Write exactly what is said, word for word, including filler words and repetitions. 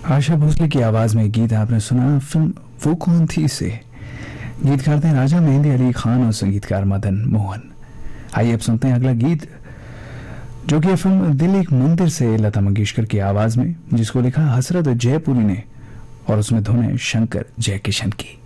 आशा भोसले की आवाज में गीत आपने सुना फिल्म वो कौन थी से। गीतकार थे राजा मेहंदी अली खान और संगीतकार मदन मोहन। आइए अब सुनते हैं अगला गीत, जो कि फिल्म दिल एक मंदिर से लता मंगेशकर की आवाज में, जिसको लिखा हसरत जयपुरी ने और उसमें धुन है शंकर जयकिशन की।